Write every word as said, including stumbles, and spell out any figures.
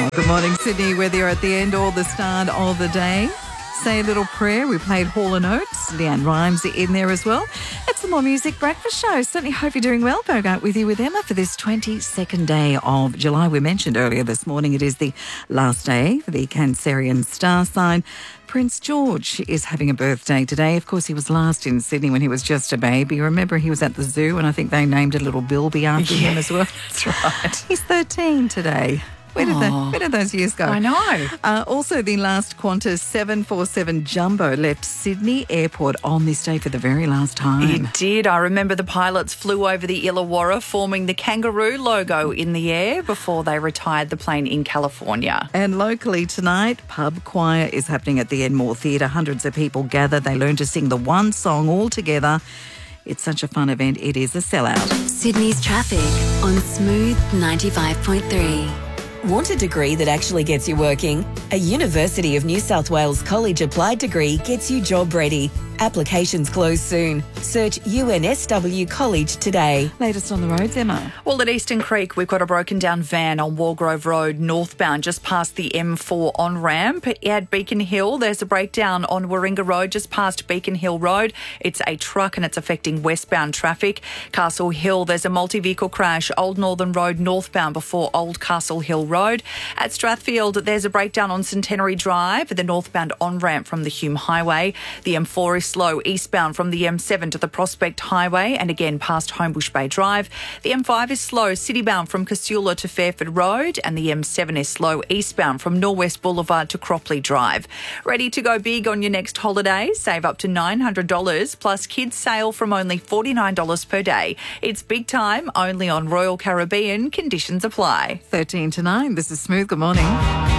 Good morning, Sydney. Whether you're at the end or the start of the day, say a little prayer. We played Hall and Oates. Leanne Rhymes in there as well. It's the More Music Breakfast Show. Certainly hope you're doing well. Bogart with you with Emma for this twenty-second day of July. We mentioned earlier this morning it is the last day for the Cancerian star sign. Prince George is having a birthday today. Of course, he was last in Sydney when he was just a baby. Remember, he was at the zoo and I think they named a little Bilby after yeah, him as well. That's right. He's thirteen today. Where did, the, where did those years go? I know. Uh, also, the last Qantas seven forty-seven Jumbo left Sydney Airport on this day for the very last time. It did. I remember the pilots flew over the Illawarra, forming the kangaroo logo in the air before they retired the plane in California. And locally tonight, pub choir is happening at the Enmore Theatre. Hundreds of people gather. They learn to sing the one song all together. It's such a fun event. It is a sellout. Sydney's traffic on Smooth ninety-five point three. Want a degree that actually gets you working? A University of New South Wales college applied degree gets you job ready. Applications close soon. Search U N S W College today. Latest on the roads, Emma. Well, at Eastern Creek, we've got a broken down van on Wargrove Road northbound, just past the M four on-ramp. At Beacon Hill, there's a breakdown on Warringah Road, just past Beacon Hill Road. It's a truck and it's affecting westbound traffic. Castle Hill, there's a multi-vehicle crash, Old Northern Road northbound before Old Castle Hill Road. At Strathfield, there's a breakdown on Centenary Drive, the northbound on-ramp from the Hume Highway. The M four is slow eastbound from the M seven to the Prospect Highway and again past Homebush Bay Drive. The M five is slow citybound from Casula to Fairford Road and the M seven is slow eastbound from Norwest Boulevard to Cropley Drive. Ready to go big on your next holiday? Save up to nine hundred dollars plus kids sale from only forty-nine dollars per day. It's big time, only on Royal Caribbean. Conditions apply. thirteen to nine. This is Smooth. Good morning.